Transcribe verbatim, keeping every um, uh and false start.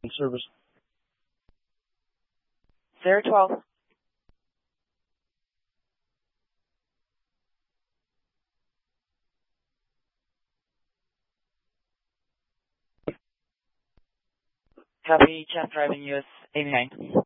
service. zero twelve. Copy, Chef Driving U S eighty-nine.